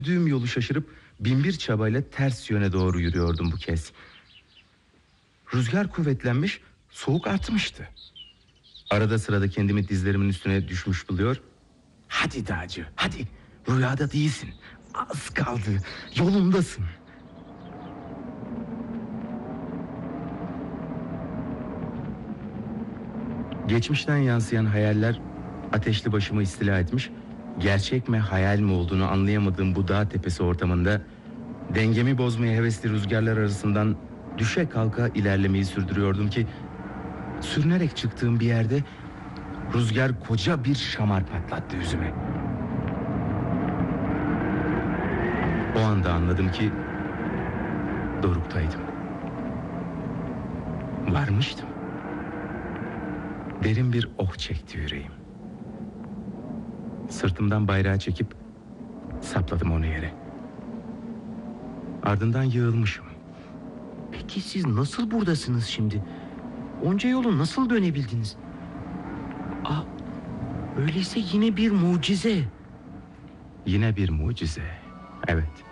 Düğüm yolu şaşırıp binbir çabayla ters yöne doğru yürüyordum bu kez. Rüzgar kuvvetlenmiş, soğuk artmıştı. Arada sırada kendimi dizlerimin üstüne düşmüş buluyor. Hadi dağcı, hadi, rüyada değilsin. Az kaldı, yolundasın. Geçmişten yansıyan hayaller ateşli başımı istila etmiş, gerçek mi hayal mi olduğunu anlayamadığım bu dağ tepesi ortamında dengemi bozmaya hevesli rüzgarlar arasından düşe kalka ilerlemeyi sürdürüyordum ki sürünerek çıktığım bir yerde rüzgar koca bir şamar patlattı yüzüme. O anda anladım ki doruktaydım. Varmıştım. Derin bir oh çekti yüreğim. Sırtımdan bayrağı çekip sapladım onu yere. Ardından yığılmışım. Peki siz nasıl buradasınız şimdi? Onca yolu nasıl dönebildiniz? Öyleyse yine bir mucize. Yine bir mucize. Evet.